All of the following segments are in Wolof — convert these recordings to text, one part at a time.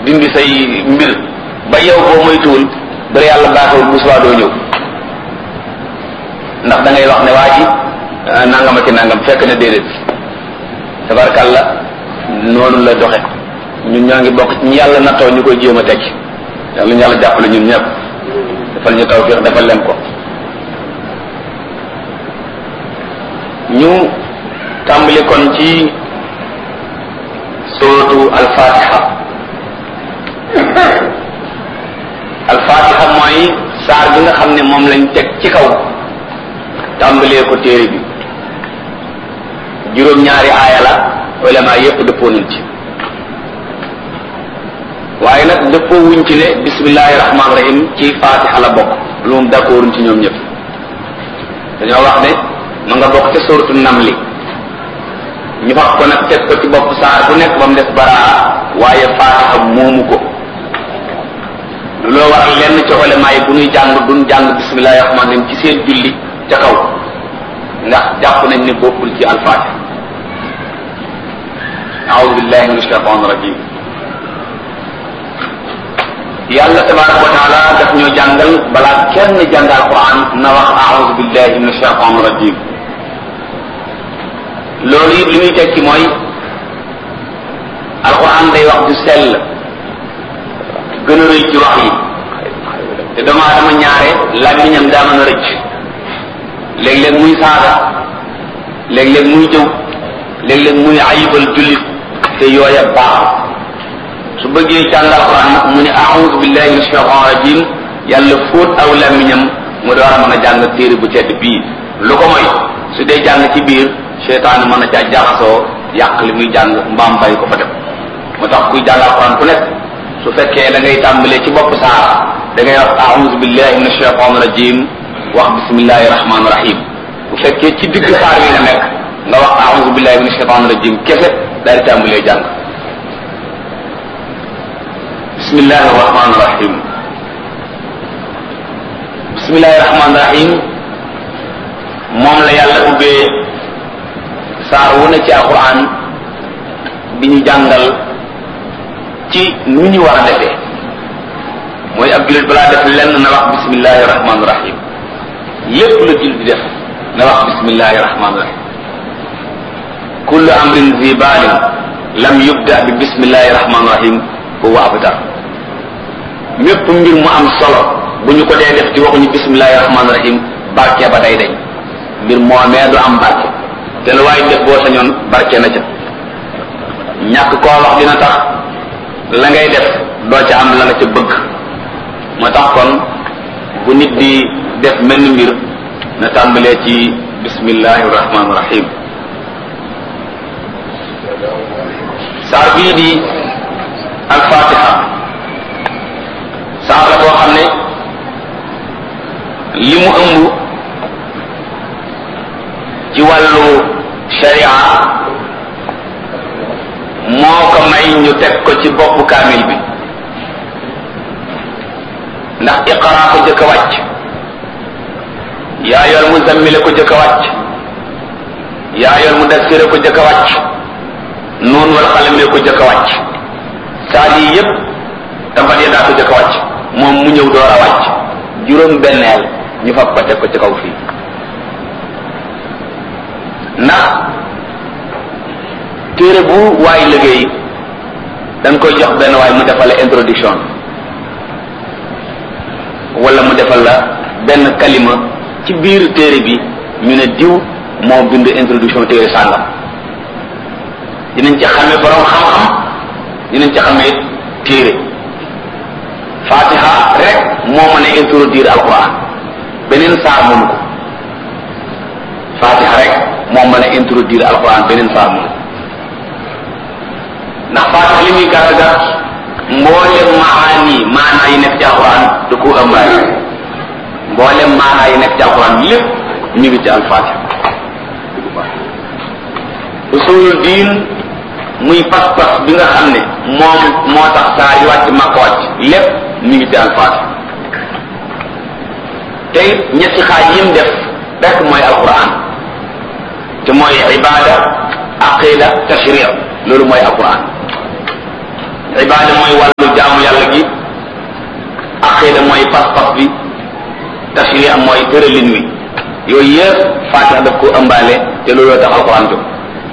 dindi say mbir ba yow boo moytuwul dara yàlla baaxewul bu subaa doo ñëw ndax da ngay wax ne waa ji nangam ak nangam fekk na déedéet tabarkàlla noonu la doxe ñun ñoo ngi bokk ci ñi yàlla nattoo ñu koy jéem a tekki yàlla ñu yàlla jàppale ñun ñëpp defal ñu tawfiq defal leen ko. ñu tàmbali kon ci suratu al-Fatiha. al-Fatiha mooy saar bi nga xam ne moom lañ teg ci kaw tàmbalee ko téere bi juróom-ñaari aaya la ulama yépp dëppoo nañ ci waaye nag dëppoo wuñ ci ne bismillahi rahmaani rahim ci Fatiha la bokk lu moom d'accorduñ ci ñoom ñëpp dañoo wax ne ma nga bokk ca suratu Namli ñu wax ko nag teg ko ci bopp saar bu nekk ba mu def baraa waaye Fatiha moomu ko loo waral lenn ci ulama yi bu ñuy jàng duñ jàng bismillahi rahmaani rahim ci seen julli ca kaw ndax jàpp nañ ne bokkul ci al-Fatiha. a'udhu billahi minash shaitanir rajim. yàlla tabaraka wa taala daf ñoo jàngal balaa kenn jàng alquran na wax a'udhu billahi minash shaitanir rajim. loolu it li muy tekki mooy alquran day wax du sell gën a rëy ci wax yi te dama ñaare làmmiñam daa mën a rëcc léeg-léeg muy saaga léeg-léeg muy jëw léeg-léeg muy ayibal jullit te yooya baax su bëggee jàng alquran nag mu ne a'udhu billahi minash shaitanir rajim yàlla fóot aw làmmiñam mu door a mën a jàng téere bu tedd bii lu ko mooy su dee jàng ci biir seytaan mën na caa jaxasoo yàq li muy jàng mbaam bay ko fa def moo tax kuy jàng alquran ku nekk su fekkee da ngay tàmbalee ci bopp saar da ngay wax a'udhu billahi minash shaitanir rajim wax bismillahi rahmaani rahim bu fekkee ci digg saar bi nga nekk nga wax a'udhu billahi minash shaitanir rajim kese daal di tàmbalee jàng bismillahi rahmaani rahim bismillahi rahmaani rahim moom la yàlla ubbee saar wu ne ci alquran bi ñu jàngal ci nu ñu war a defee mooy ab jullit balaa def lenn na wax bismillahi rahmaani rahim lépp la jullit di def na wax bismillahi rahmaani rahim kullu amrin zi baalin lam yubda bi bismillahi rahmaani rahim huwa abtar mépp mbir mu am solo bu ñu ko dee def ci waxuñu bismillahi rahmaani rahim barke ba day dañ mbir moomee du am barke te lu waaye def boo sañoon barke na ca ñàkk koo wax dina tax la ngay def doo ca am la nga ca bëgg moo tax kon bu nit di def mel ni mbir na tàmbalee ci bismillahi rahmaani rahim saar bii di al-Fatiha saar la boo xam ne li mu ëmb ci wàllu sharia moo ko may ñu teg ko ci boppu kaamil bi ndax iqra ko jëkk a wàcc yaa yor muzammile ko jëkk a wàcc yaa yor mudassire ko jëkk a wàcc nuun wal xalame ko jëkk a wàcc saar yi yépp tabat ya daa ko jëkk a wàcc moom mu ñëw door a wàcc juróom benneel ñu fab ko teg ko ci kaw fii ndax téere bu waay liggéey dañ koy jox benn waay mu defal la introduction wala mu defal la benn kalima ci biir téere bi ñu ne diw moo bind introduction téere sàngam dinañ ci xamee borom xam-xam dinañ ci xamee téere Fatiha rek moo mën a introduire alquran beneen saar mënu ko Fatiha rek moo mën a introduire alquran beneen saar mënu ko ndax Fatiha li muy gàtt gàtt mboolem maanaa yi nekk ci alquran da ko ëmbaale mboolem maanaa yi nekk ci alquran lépp ñu ngi ci al-Fatiha usulul diin muy pas-pas bi nga xam ne moom moo tax saa yi wàcc Makka wàcc lépp ñu ngi ci al-Fatiha tey ñetti xaaj yim def rek mooy alquran te mooy ibada aqida tashri' loolu mooy alquran ibaada mooy wàllu jaamu yàlla gi, aqida mooy pas-pas bi, tashri'a mooy tëralin wi. yooyu yëpp Faatiha daf ko ëmbaale te looloo tax alquran jóg.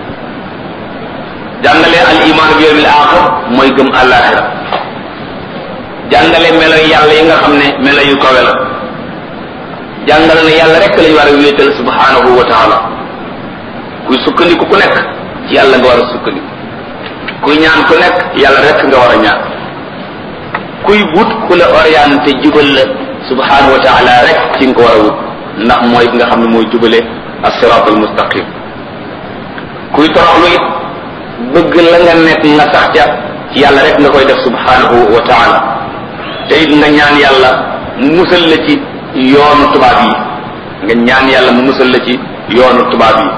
jàngale al iman bi yawmil aaxir mooy gëm àllaaxira. jàngale melo yàlla yi nga xam ne melo yu kawe la. jàngale ne yàlla rek lañu war a wéetal subhanahu wa taala. kuy sukkandiku ku nekk ci yàlla nga war a sukkandiku. kuy ñaan ku nekk yàlla rek nga war a ñaan. kuy wut ku la orienté jubal la subhanahu wa taala rek ci nga ko war a wut ndax mooy nga xam ne mooy jubale as-siraat al-mustaqim. kuy toroxlu it bëgg la nga nekk nga sax ca ci yàlla rek nga koy def subhanahu wa taala. te it nga ñaan yàlla mu musal la ci yoonu tubaab yi. nga ñaan yàlla mu musal la ci yoonu tubaab yi.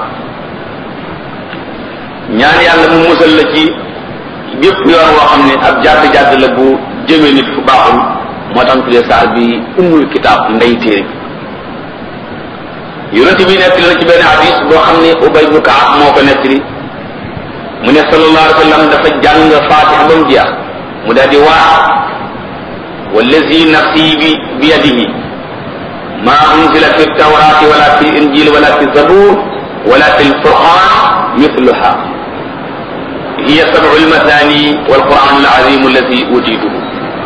ñaan yàlla mu musal la ci bépp yoon woo xam ne ab jàdd-jàdd la bu jëmee nit fu baaxul. moo tax tuddee saar bi ummul kitaab ndey téere bi. yonent bi nettali na ci benn hadis boo xam ne Ubay ibn Kaab moo ko nettali mu ne sallallahu alayhi wa sallam dafa jàng Faatiha ba mu jeex mu daal di waa wallazi nafsi bi yadihi ma unzila fi tawrati wala fi injil wala fi zabur wala fi alfurqan mithluha hiya sab'u almathani walquran alazim allati utituhu.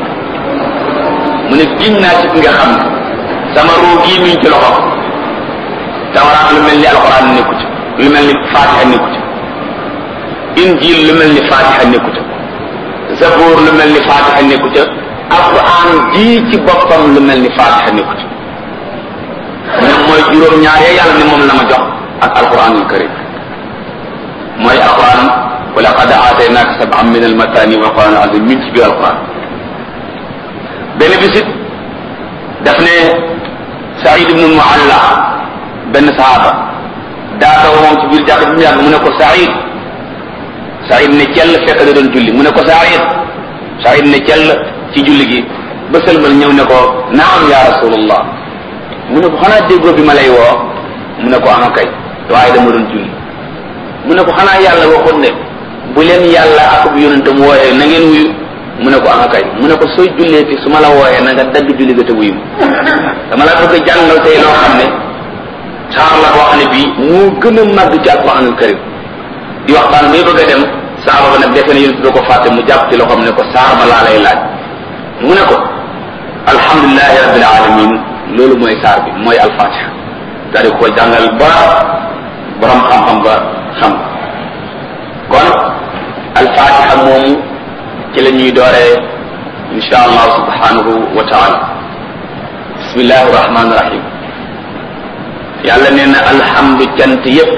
mu ne giñ naa ci ki nga xam ne sama ruu gii mi ngi ci loxo. tawraat lu mel ni alquran nekku ci, lu mel ni Faatiha nekku ci. injil lu mel ni Faatiha nekku ci. zabur lu mel ni Faatiha nekku ci. alquran ji ci boppam lu mel ni Faatiha nekku ci. ñoom mooy juróom-ñaar ya yàlla ni moom la ma jox ak alquranul karim. mooy alquran wa laqad aataynaaka sab'an min almathani wal quran al-azim min ci biir alquran. benn bisit daf ne Saïd ibn Mualla benn sahaaba daa taw moom ci biir jàkk bi mu yàgg mu ne ko Saïd ne cell fekk da doon julli mu ne ko Saïd ne cell ci julli gi ba sëlmal ñëw ne ko naam ya rasulullah mu ne ko xanaa déggoo bi ma lay woo mu ne ko ama kay waaye dama doon julli mu ne ko xanaa yàlla waxoon ne bu leen yàlla ak bu yonentam wooyee na ngeen wuyu mu ne ko ama kay mu ne ko sooy jullee fi su ma la wooyee na nga dagg julli ga te wuyu dama la bëgg a jàngal tey loo xam ne saar la boo xam ne bii moo gën a màgg ci alquranul karim di waxtaan bay bëgg a dem saar ba nag defe ne yéen doo ko fàtte mu jàpp ci loxoom ne ko saar ba laa lay laaj mu ne ko alhamdulilahi rabbil alamin loolu mooy saar bi mooy alfatiha daal di ko jàngal ba borom xam-xam ba xam kon alfatiha moomu ci la ñuy dooree insha allah subhanahu wa taala. bismillahi rahmani rahim. yàlla nee na alhamdu cant yépp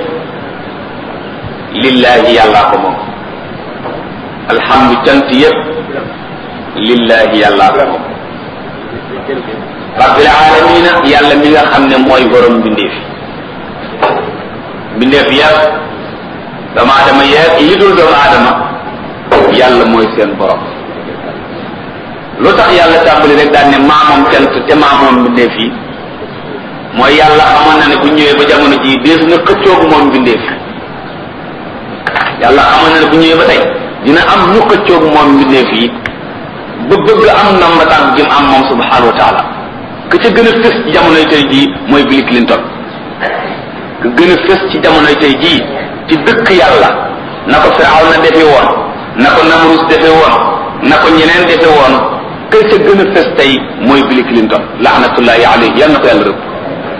lillahi yàllaa ko moom. alhamdu cant yépp lillahi yàllaa ko moom. rabbil alamina yàlla mi nga xam ne mooy borom mbindeef mbindeef yépp doomu aadama yépp yi dul doomu aadama yàlla mooy seen borom. lu tax yàlla tàmbali rek daan ne maamoom cant te maamoom mbindeef yi mooy yàlla xamoon na ne bu ñëwee ba jamono ji dees na xëccoogu moom mbindeef yàlla xamoon na ne bu ñëwee ba tey dina am ñu xëccoogu moom mbindeef yi ba bëgg am ndam ba tànk gi mu am moom subhanahu wa taala. ka ca gën a fës ci jamonoy tey jii mooy Bill Clinton. ka gën a fës ci jamonoy tey jii ci dëkk yàlla na ko Firawna defee woon na ko Namrus defee woon na ko ñeneen defee woon ka ca gën a fës tey mooy Bill Clinton laanatullahi alayhi yal na ko yàlla rëbb.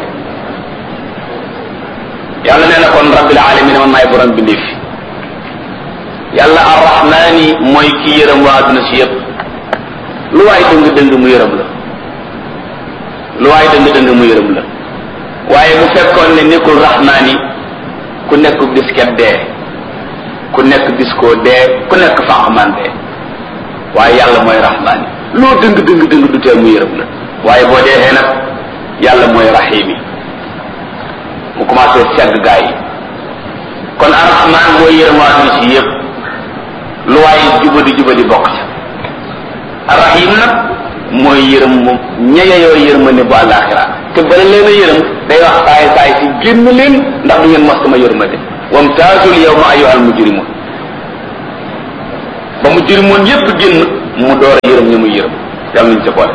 yàlla nee na kon rabbil alamin man maay borom bindee fi yàlla arrahmaani mooy ki yërëm waa adduna si yëpp. lu waay dëng-dëng mu yërëm la lu waay dëng-dëng mu yërëm la waaye bu fekkoon ne nekkul rahmaani ku nekk disket dee ku nekk diskoo dee ku nekk fànqman dee waaye yàlla mooy rahmaani loo dëng-dëng du tee mu yërëm la waaye boo deexee nag yàlla mooy rahimi mu commencé segg gaa yi kon arrahman mooy yërëm waa adduna si yëpp lu waay jubadi bokk ca arrahim nag mooy yërëm moom ñeyeyoo yërmande bu àllaaxira te bala leen a yërëm day wax saay si génn leen ndax du ngeen mos sama yërmande wamtaazul yawma ayyuhal mujrimun ba mu mujrimoon yépp génn mu door a yërëm ñu muy yërëm yàlla nañ ca boole.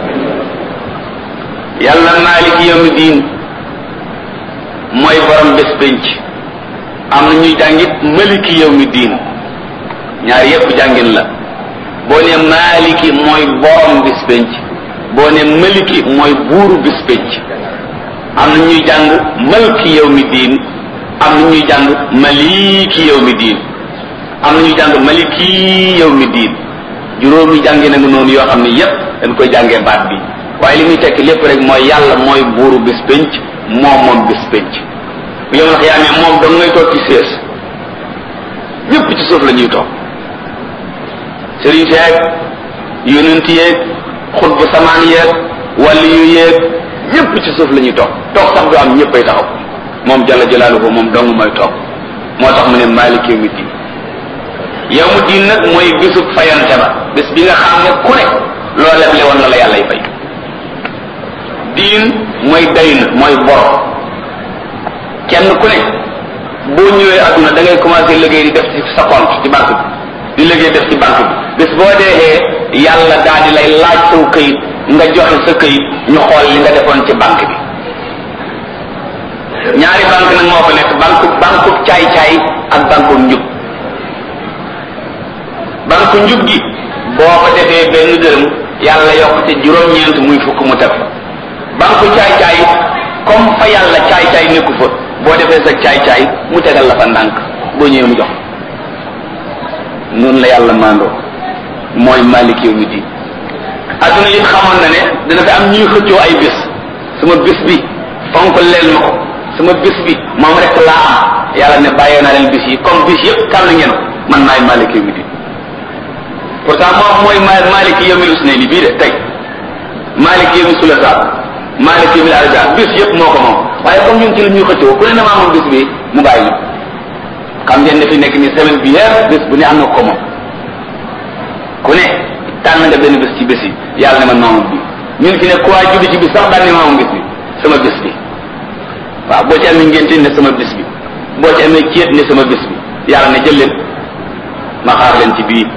yàlla maaliki yawmi diin mooy borom bés penc. am na ñuy jàngit maliki yawmi diin ñaar yépp jàngin la. boo ne maaliki mooy borom bés penc boo ne maliki mooy buuru bés penc. am na ñuy jàng maliki yawmi diin am na ñuy jàng maliki yawmi diin am na ñuy jàng maliki yawmi diin juróomi jàngi na nga noonu yoo xam ne yépp dañ koy jàngee baat bi waaye li muy tekki lépp rek mooy yàlla mooy buuru bés penc moom bés penc bu yow la xiyaamee moom dong ngay toog ci sées ñépp ci suuf la ñuy toog sëriñ seeg yonent yeeg xutbu samaan yeeg wàlli yu yeeg ñépp ci suuf la ñuy toog sax du am ñéppay taxaw moom jalla jalaaluhu moom dong mooy toog moo tax mu ne maaliki yawmi diin yawmu diin nag mooy bisub fayante ba bés bi nga xam ne ku ne loo leble woon na la yàllay fay. diin mooy dayn mooy bor kenn ku ne boo ñëwee adduna da ngay commencé liggéey di def ci sa compte ci banque bi di liggéey def ci banque bi bés boo deexee yàlla daal di lay laaj saw këyit nga joxe sa këyit ñu xool li nga defoon ci banque bi. ñaari banque nag moo fa nekk banque caay-caay ak banque njub. banque njub gi boo ko defee benn dërëm yàlla yokk ci juróom-ñeent muy fukk mu teg fa. banque caay-caay comme fa yàlla caay-caay nekku fa boo defee sa caay-caay mu tegal la fa ndànk boo ñëwee mu jox. noonu la yàlla mandoo mooy maaliki yawmi diin. adduna yi xamoon na ne dina fi am ñuy xëccoo ay bés sama bés bi fonk leen ma ko sama bés bi moom rek laa am yàlla ne bàyyee naa leen bés yi comme bés yëpp kàll ngeen man maay maaliki yawmi diin. pourtant moom mooy maaliki yawmil usnayni bii de tey maaliki yawmi sulaasa maaliki yawmil arba'a bés yëpp moo ko moom waaye comme ñun ci la ñuy xëccoo ku ne na maa moom bés bi mu bàyyi ñu xam ngeen ne fi nekk ni semaine bi yëpp bés bu ne am na ko moom ku ne tànn nga benn bés ci bés yi yàlla ne man maamoom bi ñun fi ne ku waa juddu ci bis sax daal ne maamoom bés bi sama bés bi waaw boo ci amee ngénte ne sama bés bi boo ci amee céet ne sama bés bi yàlla ne jël leen ma xaar leen ci bii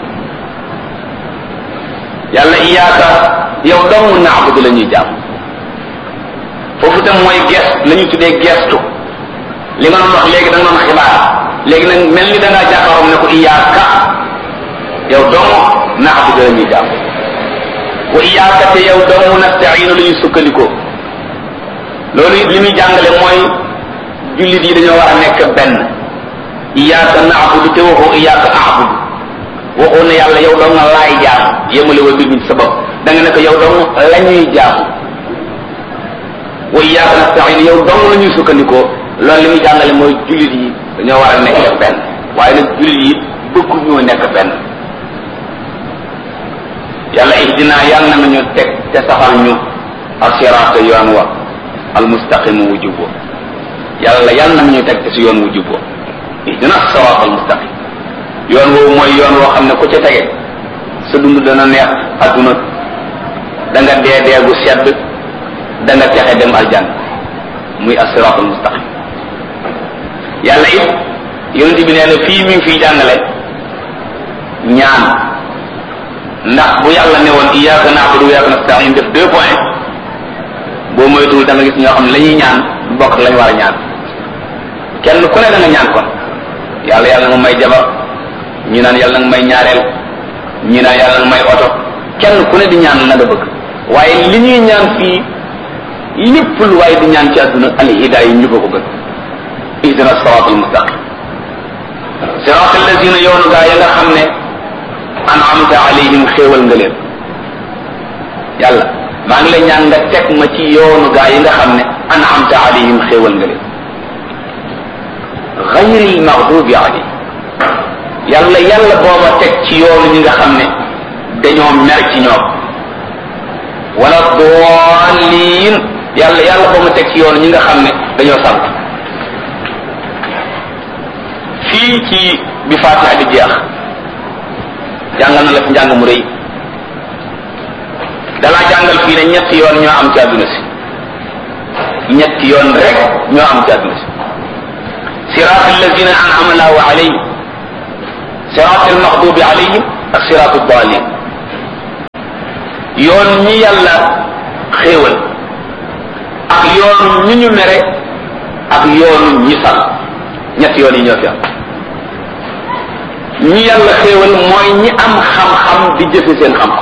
yàlla iyaaka yow dong na'budu la ñuy jaam foofu tam mooy gest la ñuy tuddee gestu li nga doon wax léegi da nga doon xibaar léegi nag mel ni da ngaa jàkkaaroom ne ko iyaaka yow dong na'budu la ñuy jaam wa iyaaka te yow dong nasta'iinu la ñuy sukkandikoo loolu it li muy jàngale mooy jullit yi dañoo war a nekk benn iyaaka na'budu te waxoo iyaaka a'budu waxoon na yàlla yow dong nga laay jaam yémale wa mbir mi ci sa bopp da nga ne ko yow dong la ñuy jaam wa iyyaka nasta'in yow dong la ñuy sukkandikoo loolu li muy jàngale mooy jullit yi dañoo war a nekk benn waaye nag jullit yi bëggu ñoo nekk benn. yàlla ihdina yàlla na ñu teg te saxal ñu as-sirata yoon wa al-mustaqim wu jubbo yàlla na ñu teg te si yoon wu jubbo ihdina as-sirata al-mustaqim yoon woowu mooy yoon woo xam ne ku ca tege sa dund dana neex adduna da nga dee gu sedd da nga texe dem aljanna muy as-siraatul mustaqim yàlla it yonent bi nee na fii mi ngi fiy jàngale ñaan ndax bu yàlla ne woon iyyaka na'budu wa iyyaka nasta'in def 2 points boo moytuwul da nga gis ñoo xam ne la ñuy ñaan bokk lañu war a ñaan kenn ku ne da nga ñaan kon yàlla nga may jabar ñi naan yàlla nga may ñaareel ñi naan yàlla nga may oto kenn ku ne di ñaan la nga bëgg waaye li ñuy ñaan fii lépp lu waaye di ñaan ci àdduna al hidaaya yi ñu ko gën ihdina siraatal mustaqim siraatal lazina yoonu gaa ya nga xam ne an'amta alayhim xéewal nga leen yàlla maa ngi lay ñaan nga teg ma ci yoonu gaa yi nga xam ne an'amta alayhim xéewal nga leen ghayril maghdubi alayhim yàlla booba teg ci yoonu ñi nga xam ne dañoo mer ci ñoom wala daalliin yàlla booba teg ci yoonu ñi nga xam ne dañoo sant fii ci bi Faatiha di jeex jàngal na la fi njàng mu rëy dalaa jàngal fii ne ñetti yoon ñoo am ci àdduna si ñetti yoon rek ñoo am ci àdduna si siraatal lazina an'ama Allahu alayhim siraatal maghdubi alayhim ak siraatu daalin yoon ñi yàlla xéewal ak yoon ñi ñu mere ak yoonu ñi sal ñett yoon yi ñoo fi am ñi yàlla xéewal mooy ñi am xam-xam di jëfe seen xam-xam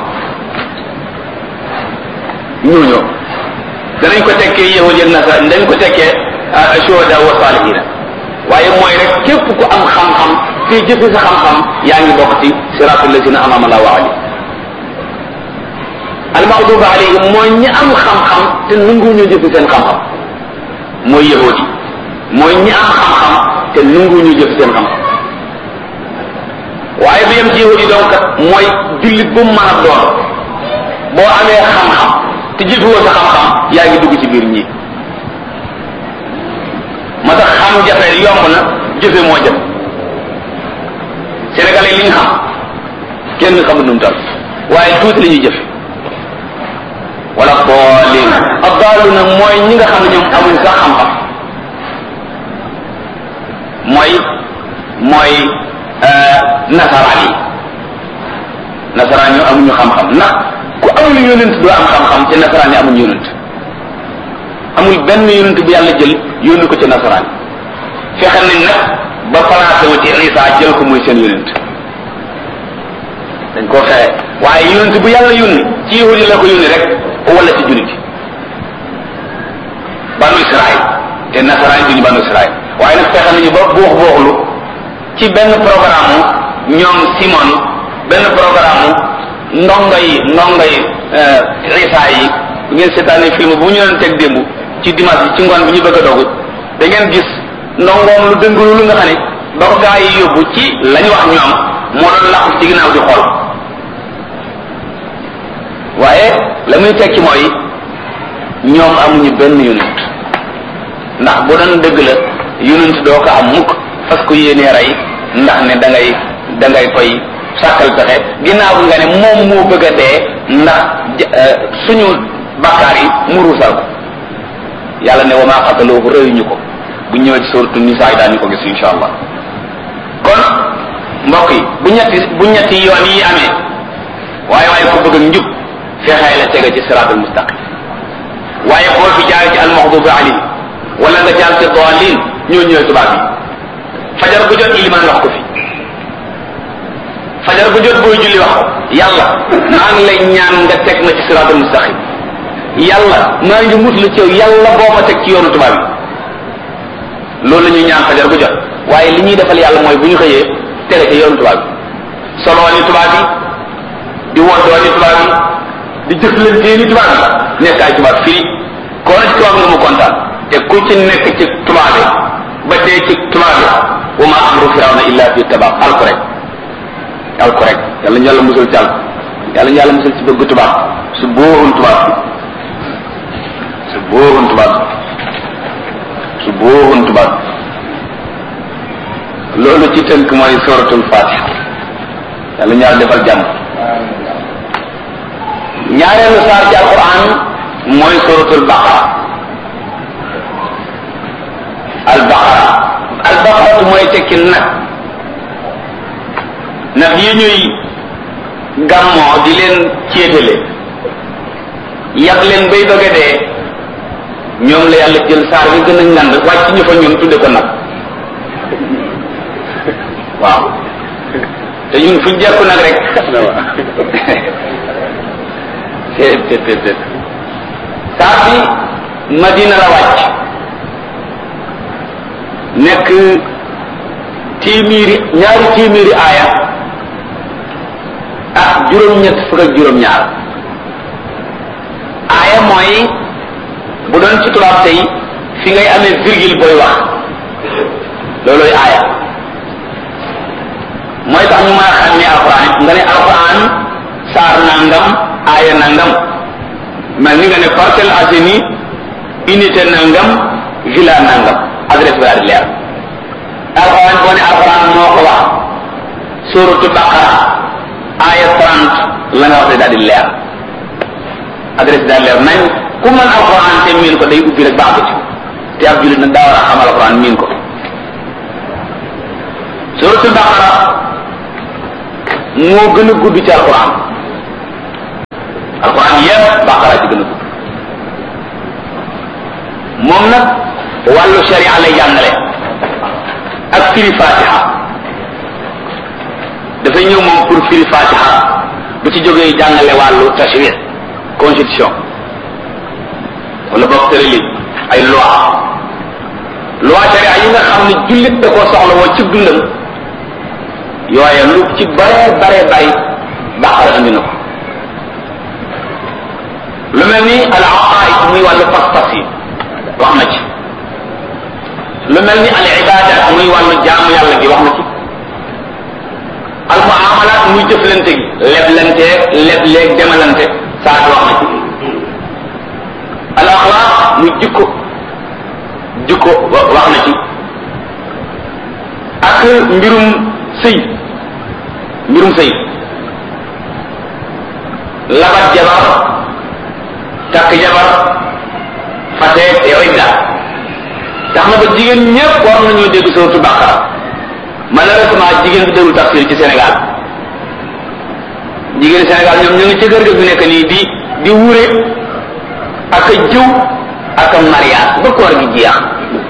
ñooñoo danañ ko tekkee yahud ak nasara dañ ko tekkee shuhada wa salihina waaye mooy rek képp ku am xam-xam te jëfe sa xam-xam yaa ngi bokk ci siratul lazina an'ama Allahu alayhim al-maghdubi alayhim mooy ñi am xam-xam te nanguwuñu jëfe seen xam-xam mooy yahud yi mooy ñi am xam-xam te nanguwuñu jëfe seen xam-xam waaye bi yem ci yahud yi donc mooy jullit bu mu mën a doon boo amee xam-xam te jëfewoo sa xam-xam yaa ngi dugg ci biir ñi moo tax xam jafe yomb na jëfe moo jëm sénégalais li ñu xam kenn xamul nu mu tal waaye tuuti la ñuy jëfe wala boolin abdaluna mooy ñi nga xam ne ñoom amuñ sax xam-xam mooy nasaraan yi nasaraan yi amuñu xam-xam ndax ku amul yonent doo am xam-xam te nasaraan yi amuñu yonent amul benn yonent bu yàlla jël yónni ko ci nasaraan yi fexe nañ nag ba placé wu ci Isa jël ko muy seen yonent dañ koo fexe waaye yonent bu yàlla yónni ci yahudi la ko yónni rek wala ci jullit banu Israël te nasaraan yi duñu banu Israël waaye nag fexe nañu ba buuxlu ci benn programme ñoom Simon benn programme ndongo yi Isa yi bu ngeen seetaanee film bu ñu leen teg démb ci dimanche bi ci ngoon bi ñu bëgg a dogu da ngeen gis ndongoom lu dëngulu lu nga xam ne ba ko gaa yi yóbbu ci lañu wax ñoom moo doon làqu ci ginnaaw di xool waaye la muy tekki mooy ñoom amuñu benn yonent ndax bu doon dëgg la yonent doo ko am mukk parce que yéenee rey ndax ne da ngay koy sàkkal pexe ginnaaw bi nga ne moom moo bëgg a dee ndax suñu bakkaar yi mu ruusal ko yàlla ne wa maa qataluuhu rëyuñu ko bu ñëwee ci suuratu Nisaa daañu ko gis insha allah kon mbokk yi bu ñetti yoon yi amee waaye ko bëgg ak njub fexee la tege ci siraatul mustaqim waaye boo fi jaar ci al-maghdubi alayhim wala nga jaar ci daalin ñoo ñëwee tubaab yi fajar bu jot ilimaan wax ko fi fajar bu jot booy julli wax ko yàlla maa ngi lay ñaan nga teg ma ci siraatul mustaqim yàlla maa ngi muslu ci yow yàlla boo ma teg ci yoonu tubaab yi loolu la ñuy ñaan fajar bu jot waaye li ñuy defal yàlla mooy bu ñu xëyee tege ci yoonu tubaab yi soloo ni tubaab yi di woddoo ni tubaab yi di jëflantee ni tubaab yi nekk ay tubaab fii koo na ci tubaab nga mu kontaan te ku ci nekk ci tubaab yi ba dee ci tubaab yi wa ma amru firawna illa fi tabaab alko rek yàlla ñu yàlla musul ci alko yàlla ñu yàlla musul ci bëgg tubaab su booxun tubaab loolu ci tënk mooy suratul fatiha yàlla ñu yàlla defal jàmm ñaareelu saar ci alquran mooy suratul baqara albaqara mooy tekki nag yi ñuy gàmmoo di leen céetale yàq leen bay bëgg a dee ñoom la yàlla jël saar bi gën a ngand wàcc ñu fa ñun tudde ko nag waaw te ñun fuñ jekku nag rek saar bi Madina la wàcc nekk ñaari téeméeri aaya ak juróom-ñett fukk ak juróom-ñaar aaya mooy bu doon ci tubaab tey fi ngay amee virgule booy wax loolooy aaya mooy tax ñu mën a xam ne alquran nga ne alquran saar nangam aaya nangam mel ni nga ne Parcelles Assainies unité nangam villa nangam adresse bi daal di leer alquran boo ne alquran moo ko wax suratu baqara aaya 30 la nga wax daal di leer adresse bi daal leer nañ ku mën alquran te miin ko day ubbi rek baax ci te ab jullit nag daa war a xam alquran miin ko suratu baqara moo gën a gudd ci alquran yépp baqara ci gën a gudd moom nag wàllu sharia lay jàngale ak firi fatiha dafay ñëw moom pour firi fatiha bu ci jógee jàngale wàllu tashri' constitution wala boog tërali ay loi sharia yi nga xam ne jullit da koo soxla woo ci dundam yooye lu ci bare bari baqara andi na ko lu mel ni al aqaid muy wàllu pas-pas yi wax na ci lu mel ni al ibadat muy wàllu jaamu yàlla gi wax na ci al muamalat muy jëflante gi lebleeg demalante saa wax na ci al axlaq muy jikko wax na ci ak mbirum sëy labat jabar takk jabar fate te idda tax na ba jigéen ñépp war nañoo dégg suratu Baqara malheureusement jigéen bi déglu tafsir ci Sénégal jigéen Sénégal ñoom ñu ngi ci kër ga fi nekk nii di wure ak a jëw ak a mariage ba koor gi jeex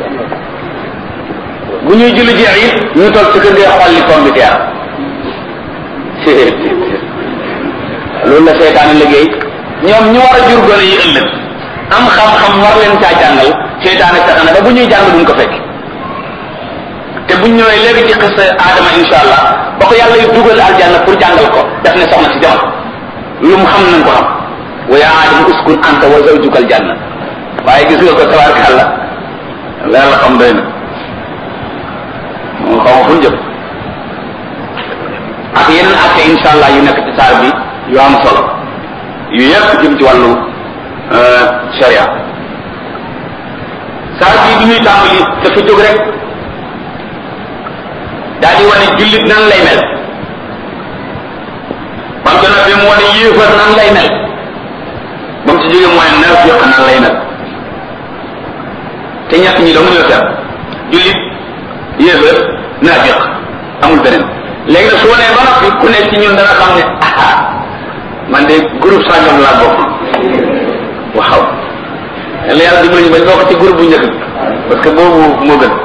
bu ñuy julli jeex it ñu toog ci kër ga xolli pomme de terre loolu la seytaane liggéey ñoom ñu war a jur gone yi ëllëg am xam-xam war leen caa jàngal seytaane fexe na ba bu ñuy jàng duñ ko fekk te buñ ñëwee léegi ci xis Adama insha allah ba ko yàlla yu dugal aljanna pour jàngal ko daf ne soxna si jamono lu mu xam nañ ko xam wa yaa Adama uskun anta wa zawjuka aljanna waaye gis nga ko tabaarkalla leer la xam doy na moo xaw fu jëm ak yeneen acte insha allah yu nekk ci saar bi yu am solo yu yëpp jëm ci wàllu sharia saar bi bi ñuy tàmbali dafa jóg rek daal di wane jullit nan lay mel bam ci nag bi mu wane yéefar nan lay mel ba mu ci jógee mu wane naafiq nan lay mel te ñett ñi dong ñoo fi am jullit yéefar naafiq amul beneen léegi nag su wanee ba noppi ku nekk ci ñun dana xam ne man de groupe sangam laa bokk waaw la yàlla dimbali ñu bañ bokk ci groupe bu njëkk bi parce que boobu moo gën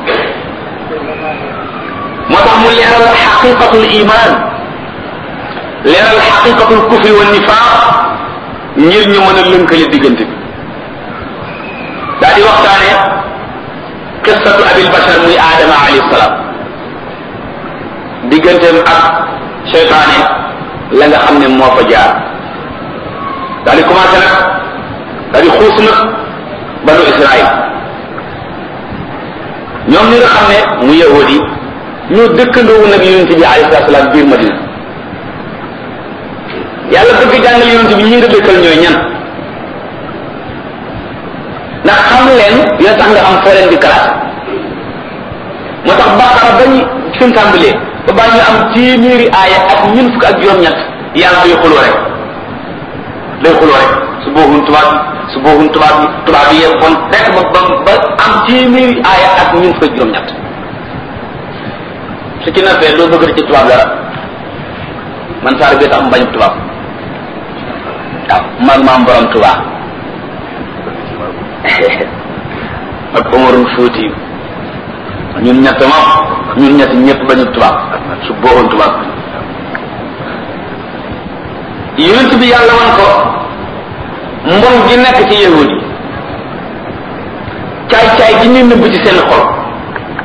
moo tax mu leeral xaqiqatul iman leeral xaqiqatul kufri wa nifaq ngir ñu mën a lënkale diggante bi daa di waxtaane qissatu abil bashar muy aadama alayhi salaam digganteem ak seytaane la nga xam ne moo fa jaar daal di commencé nag daal di xuus nag banu Israël ñoom ñi nga xam ne mu yahudi ñoo dëkkandoowu nag yonent bi alayhi salaam biir Madina yàlla bëgg jàngal yonent bi ñi nga dëkkal ñooy ñan ndax xam leen dina tax nga am foo leen di classe moo tax Baqara bañ fi mu tàmbalee ba baa ñu am téeméeri aaya ak ñun fukk ak juróom-ñett yàlla day xuloo rek su booxun tubaab yi yëpp bon rek ba am téeméeri aaya ak ñun fukk ak juróom-ñett su ci nafee doo bëgg ci tubaab dara man saar bi tax mu bañ tubaab waaw mag maam borom tubaab ak Omarul Fuuti ñun ñett ñëpp bañu tubaab su booxoon tubaab yonent bi yàlla wan ko mbon gi nekk ci yahudi caay-caay gi ñu nëbb ci seen xol